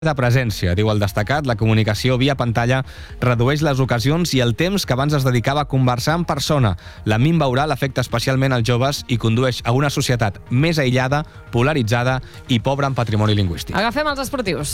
de presència, diu el destacat. La comunicació via pantalla redueix les ocasions i el temps que abans es dedicava a conversar en persona. La minva oral afecta especialment als joves i condueix a una societat més aïllada, polaritzada i pobra en patrimoni lingüístic. Agafem els esportius.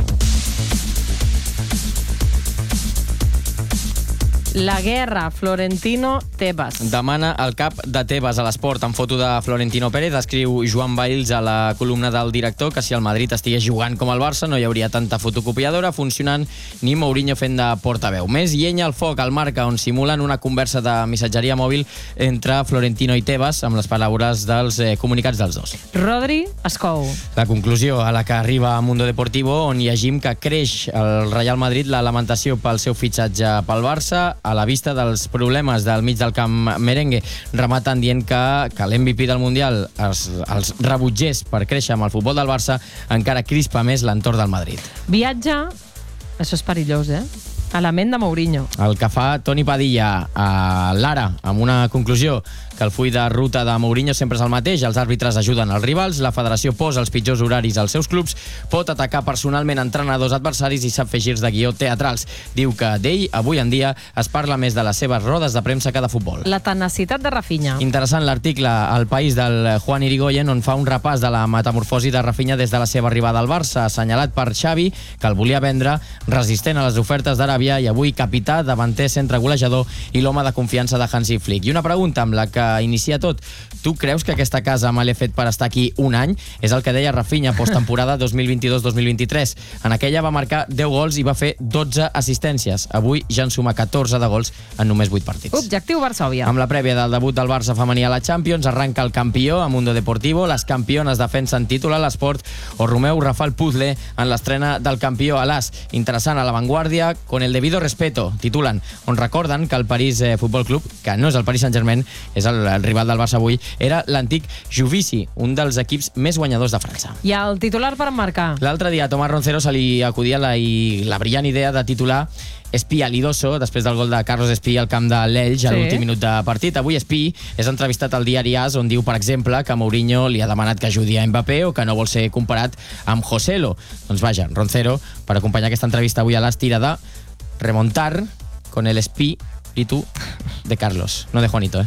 La guerra, Florentino Tebas. Demana el cap de Tebas a l'Esport. En foto de Florentino Pérez escriu Joan Valls a la columna del director que si el Madrid estigués jugant com el Barça no hi hauria tanta fotocopiadora funcionant ni Mourinho fent de portaveu. Més llenya al foc al Marca, on simulen una conversa de missatgeria mòbil entre Florentino i Tebas amb les paraules dels comunicats dels dos. Rodri Escou. La conclusió a la que arriba a Mundo Deportivo, on llegim que creix el Real Madrid la lamentació pel seu fitxatge pel Barça a la vista dels problemes del mig del camp merengue, rematant dient que l'MVP del Mundial els rebutgés per créixer amb el futbol del Barça encara crispa més l'entorn del Madrid. Viatge, això és perillós, a la ment de Mourinho. El que fa Toni Padilla a l'Ara, amb una conclusió que el full de ruta de Mourinho sempre és el mateix, els àrbitres ajuden els rivals, la federació posa els pitjors horaris als seus clubs, pot atacar personalment entrenadors adversaris i sap fer girs de guió teatrals. Diu que d'ell, avui en dia, es parla més de les seves rodes de premsa que de futbol. La tenacitat de Rafinha. Interessant l'article al País del Juan Irigoyen, on fa un repàs de la metamorfosi de Rafinha des de la seva arribada al Barça, assenyalat per Xavi, que el volia vendre, resistent a les ofertes d'Aràbia i avui capità, davanter, centre golejador i l'home de confiança de Hansi Flick. I una pregunta amb la que inicia tot. Tu creus que aquesta casa me l'he fet per estar aquí un any? És el que deia Rafinha posttemporada 2022-2023. En aquella va marcar 10 gols i va fer 12 assistències. Avui ja en suma 14 de gols en només 8 partits. Objectiu Varsòvia. Amb la prèvia del debut del Barça femení a la Champions, arranca el campió a Mundo Deportivo, les campiones defensen títol a l'Esport o Romeu Rafal Puzzle en l'estrena del campió a l'As. Interessant a La Vanguardia, con el debido respeto, titulen, on recorden que el París Futbol Club, que no és el Paris Saint-Germain, és el rival del Barça avui, era l'antic Juvisy, un dels equips més guanyadors de França. I el titular per marcar? L'altre dia a Tomàs Roncero se li acudia la brillant idea de titular Espí alidoso, després del gol de Carlos Espí al camp de l'Elx a l'últim minut de partit. Avui Espí és entrevistat al diari AS, on diu, per exemple, que Mourinho li ha demanat que ajudi a Mbappé o que no vol ser comparat amb Joselo. Doncs vaja, Roncero, per acompanyar aquesta entrevista avui a l'AS, tira de remontar con el espíritu de Carlos, no de Juanito,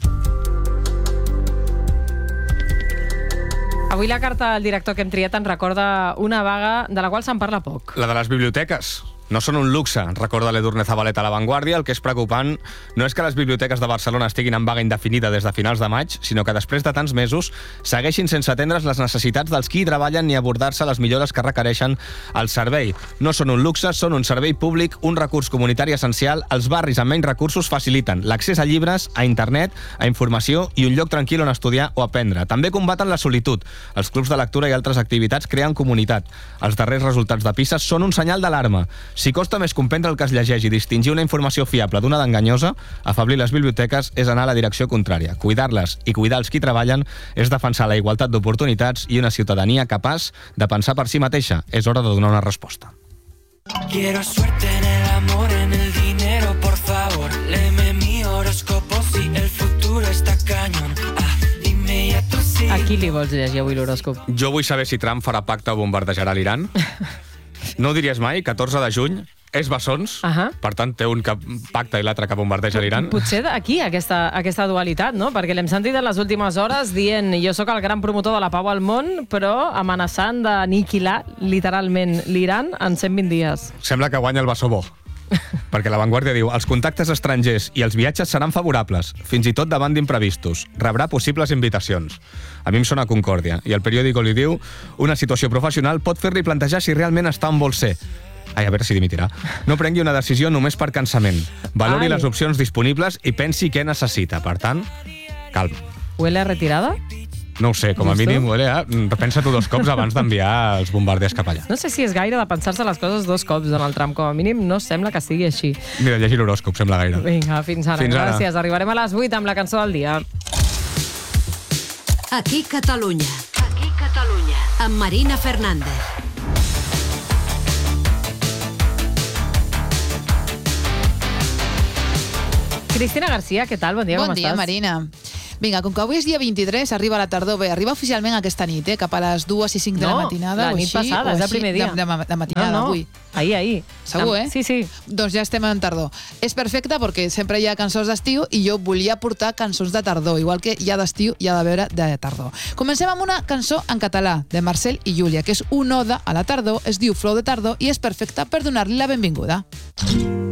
Avui la carta del director que hem triat ens recorda una vaga de la qual se'n parla poc. La de les biblioteques. No són un luxe, recorda l'Edurne Zabaleta a La Vanguardia. El que és preocupant no és que les biblioteques de Barcelona estiguin en vaga indefinida des de finals de maig, sinó que després de tants mesos segueixin sense atendre's les necessitats dels qui hi treballen ni abordar-se les millores que requereixen el servei. No són un luxe, són un servei públic, un recurs comunitari essencial. Els barris amb menys recursos faciliten l'accés a llibres, a internet, a informació i un lloc tranquil on estudiar o aprendre. També combaten la solitud. Els clubs de lectura i altres activitats creen comunitat. Els darrers resultats de PISA són un senyal d'alarma. Si costa més comprendre el que es llegeix i distingir una informació fiable d'una d'enganyosa, afeblir les biblioteques és anar a la direcció contrària. Cuidar-les i cuidar els qui treballen és defensar la igualtat d'oportunitats i una ciutadania capaç de pensar per si mateixa. És hora de donar una resposta. Quiero suerte en el amor, en el dinero, por favor. Léeme mi horóscopo si el futuro está cañón. Inmediato sí. A qui li vols llegir avui l'horòscop? Jo vull saber si Trump farà pacte o bombardejarà l'Iran. No ho diries mai, 14 de juny, és bessons, per tant té un que pacta i l'altre que bombardeja l'Iran. Potser d'aquí aquesta dualitat, no? Perquè l'hem sentit en les últimes hores dient jo sóc el gran promotor de la pau al món, però amenaçant d'aniquilar literalment l'Iran en 120 dies. Sembla que guanya el bessó bo. Perquè La Vanguardia diu els contactes estrangers i els viatges seran favorables, fins i tot davant d'imprevistos. Rebrà possibles invitacions. A mi em sona Concòrdia. I el periòdico li diu una situació professional pot fer-li plantejar si realment està on vol ser. Ai, a veure si dimitirà. No prengui una decisió només per cansament. Valori les opcions disponibles i pensi què necessita. Per tant, calma. Huele a retirada? No ho sé, com a mínim, pensa-t'ho 2 cops abans d'enviar els bombarders cap allà. No sé si és gaire de pensar-se les coses 2 cops, Donald Trump. Com a mínim no sembla que sigui així. Mira, llegir l'horòscop sembla gaire. Vinga, fins ara. Gràcies. Arribarem a les 8 amb la cançó del dia. Aquí Catalunya. Aquí Catalunya. Amb Marina Fernández. Cristina García, què tal? Bon dia, com estàs? Bon dia, Marina. Vinga, com que avui és dia 23, arriba la tardor. Bé, arriba oficialment aquesta nit, cap a les 2 i 5 de la matinada. La nit passada, és el primer dia. De matinada, avui. Ahir. Segur, Sí, sí. Doncs ja estem en tardor. És perfecte perquè sempre hi ha cançons d'estiu i jo volia portar cançons de tardor, igual que hi ha d'estiu hi ha de veure de tardor. Comencem amb una cançó en català, de Marcel i Júlia, que és una oda a la tardor, es diu Flor de tardor i és perfecta per donar-li la benvinguda.